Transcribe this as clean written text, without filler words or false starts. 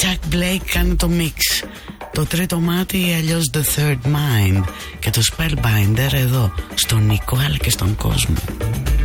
Chuck Blake κάνει το mix. Το τρίτο μάτι, αλλιώς The Third Mind, και το Spellbinder εδώ στον Νικό αλλά και στον κόσμο.